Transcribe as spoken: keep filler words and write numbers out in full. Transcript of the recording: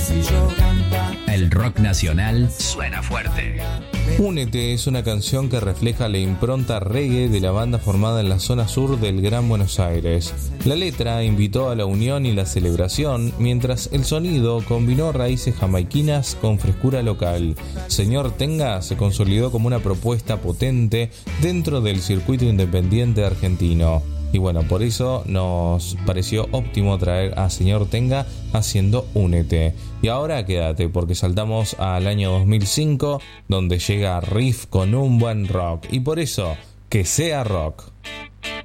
El rock nacional suena fuerte. Únete es una canción que refleja la impronta reggae de la banda formada en la zona sur del Gran Buenos Aires. La letra invitó a la unión y la celebración, mientras el sonido combinó raíces jamaiquinas con frescura local. Señor Tenga se consolidó como una propuesta potente dentro del circuito independiente argentino. Y bueno, por eso nos pareció óptimo traer a Señor Tenga haciendo Únete. Y ahora quédate, porque saltamos al año dos mil cinco, donde llega Riff con un buen rock. Y por eso, que sea rock.